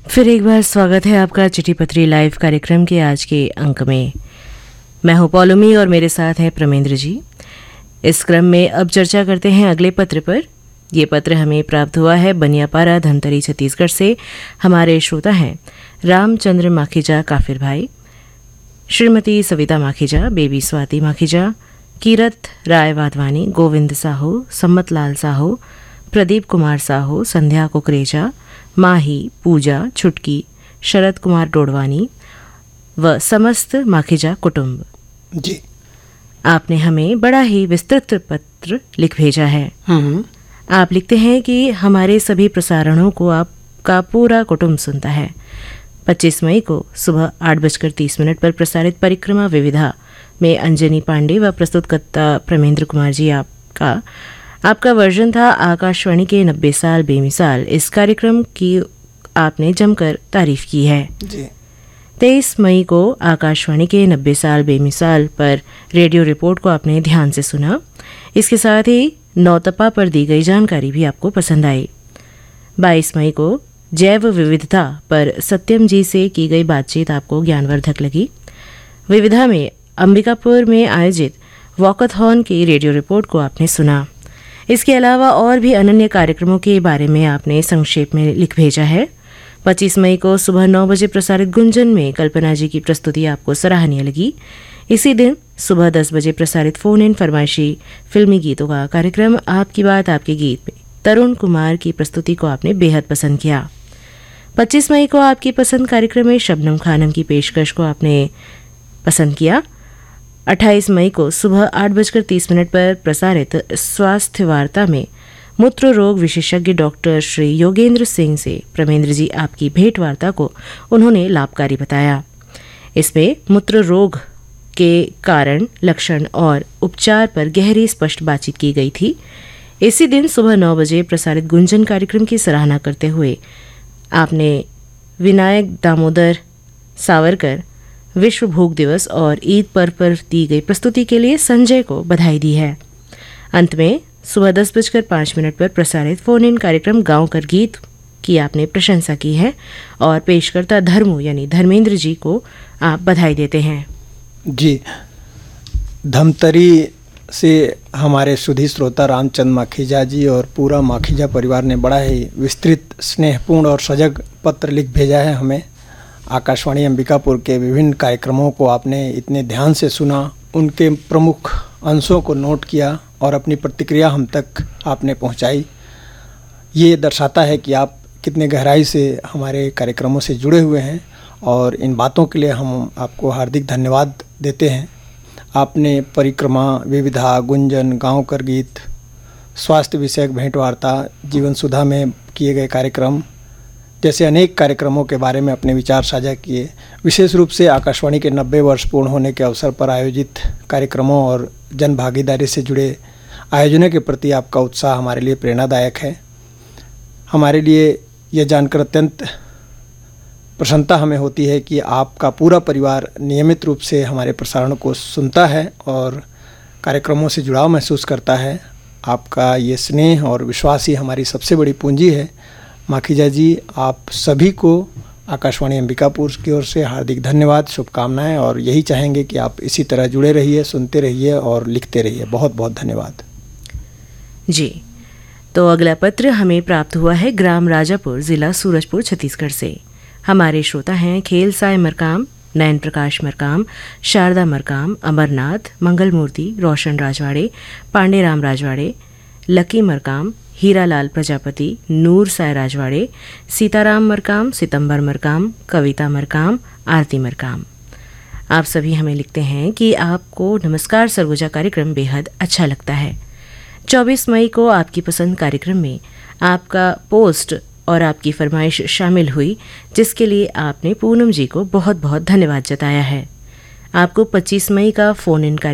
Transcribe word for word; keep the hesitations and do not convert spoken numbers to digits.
फिर एक बार स्वागत है आपका चिट्ठी पत्री लाइव कार्यक्रम के आज के अंक में। मैं हूं पौलमी और मेरे साथ हैं प्रमेंद्र जी। इस क्रम में अब चर्चा करते हैं अगले पत्र पर। ये पत्र हमें प्राप्त हुआ है बनियापारा धमतरी छत्तीसगढ़ से। हमारे श्रोता हैं रामचंद्र माखीजा काफिर भाई, श्रीमती सविता माखीजा, बेबी स्वाति माखीजा, कीरत राय वाधवानी, गोविंद साहू, सम्मतलाल साहू, प्रदीप कुमार साहू, संध्या कुकरेजा, माही, पूजा, छुटकी, शरद कुमार डोडवानी व समस्त माखीजा कुटुंब। जी, आपने हमें बड़ा ही विस्तृत पत्र लिख भेजा है। हम्म आप लिखते हैं कि हमारे सभी प्रसारणों को आपका पूरा कुटुंब सुनता है। पच्चीस मई को सुबह आठ बजकर तीस मिनट पर प्रसारित परिक्रमा विविधा में अंजनी पांडे व प्रस्तुतकर्ता प्रमेंद्र कुमार जी आपका आपका वर्जन था आकाशवाणी के नब्बे साल बेमिसाल। इस कार्यक्रम की आपने जमकर तारीफ की है। जी, तेईस मई को आकाशवाणी के नब्बे साल बेमिसाल पर रेडियो रिपोर्ट को आपने ध्यान से सुना। इसके साथ ही नौतपा पर दी गई जानकारी भी आपको पसंद आई। बाईस मई को जैव विविधता पर सत्यम जी से की गई बातचीत आपको ज्ञानवर्धक लगी। विविधा में अंबिकापुर में आयोजित वॉकथॉन की रेडियो रिपोर्ट को आपने सुना। इसके अलावा और भी अनन्य कार्यक्रमों के बारे में आपने संक्षेप में लिख भेजा है। पच्चीस मई को सुबह नौ बजे प्रसारित गुंजन में कल्पना जी की प्रस्तुति आपको सराहनीय लगी। इसी दिन सुबह दस बजे प्रसारित फोन इन फरमाइशी फिल्मी गीतों का कार्यक्रम आपकी बात आपके गीत में तरुण कुमार की प्रस्तुति को आपने बेहद पसंद किया। पच्चीस मई को आपकी पसंद कार्यक्रम में शबनम खानम की पेशकश को आपने पसंद किया। अट्ठाईस मई को सुबह आठ बजकर तीस मिनट पर प्रसारित स्वास्थ्य वार्ता में मूत्र रोग विशेषज्ञ डॉक्टर श्री योगेंद्र सिंह से प्रमेंद्र जी आपकी भेंट वार्ता को उन्होंने लाभकारी बताया। इसमें मूत्र रोग के कारण, लक्षण और उपचार पर गहरी स्पष्ट बातचीत की गई थी। इसी दिन सुबह नौ बजे प्रसारित गुंजन कार्यक्रम की सराहना करते हुए आपने विनायक दामोदर सावरकर विश्व भूख दिवस और ईद पर्व पर दी गई प्रस्तुति के लिए संजय को बधाई दी है। अंत में सुबह दस बजकर पाँच मिनट पर प्रसारित फोन इन कार्यक्रम गांव कर गीत की आपने प्रशंसा की है और पेशकर्ता धर्मू यानी धर्मेंद्र जी को आप बधाई देते हैं। जी, धमतरी से हमारे सुधी श्रोता रामचंद्र माखीजा जी और पूरा माखीजा परिवार ने बड़ा ही विस्तृत, स्नेहपूर्ण और सजग पत्र लिख भेजा है हमें। आकाशवाणी अंबिकापुर के विभिन्न कार्यक्रमों को आपने इतने ध्यान से सुना, उनके प्रमुख अंशों को नोट किया और अपनी प्रतिक्रिया हम तक आपने पहुंचाई। ये दर्शाता है कि आप कितने गहराई से हमारे कार्यक्रमों से जुड़े हुए हैं और इन बातों के लिए हम आपको हार्दिक धन्यवाद देते हैं। आपने परिक्रमा विविधा, गुंजन, गांव कर गीत, स्वास्थ्य विषयक भेंट वार्ता, जीवन सुधा में किए गए कार्यक्रम जैसे अनेक कार्यक्रमों के बारे में अपने विचार साझा किए। विशेष रूप से आकाशवाणी के नब्बे वर्ष पूर्ण होने के अवसर पर आयोजित कार्यक्रमों और जन भागीदारी से जुड़े आयोजनों के प्रति आपका उत्साह हमारे लिए प्रेरणादायक है। हमारे लिए यह जानकर अत्यंत प्रसन्नता हमें होती है कि आपका पूरा परिवार नियमित रूप से हमारे प्रसारण को सुनता है और कार्यक्रमों से जुड़ाव महसूस करता है। आपका ये स्नेह और विश्वास ही हमारी सबसे बड़ी पूंजी है। माखीजा जी, आप सभी को आकाशवाणी अंबिकापुर की ओर से हार्दिक धन्यवाद, शुभकामनाएं और यही चाहेंगे कि आप इसी तरह जुड़े रहिए, सुनते रहिए और लिखते रहिए। बहुत बहुत धन्यवाद। जी, तो अगला पत्र हमें प्राप्त हुआ है ग्राम राजापुर, जिला सूरजपुर, छत्तीसगढ़ से। हमारे श्रोता हैं खेल साय मरकाम, नयन प्रकाश मरकाम, शारदा मरकाम, अमरनाथ, मंगल मूर्ति, रोशन राजवाड़े, पांडेराम राजवाड़े, लकी मरकाम, हीरालाल प्रजापति, नूर साय राजवाड़े, सीताराम मरकाम, सितंबर मरकाम, कविता मरकाम, आरती मरकाम। आप सभी हमें लिखते हैं कि आपको नमस्कार सरगुजा कार्यक्रम बेहद अच्छा लगता है। चौबीस मई को आपकी पसंद कार्यक्रम में आपका पोस्ट और आपकी फरमाइश शामिल हुई, जिसके लिए आपने पूनम जी को बहुत बहुत धन्यवाद जताया है। आपको पच्चीस मई का फोन इन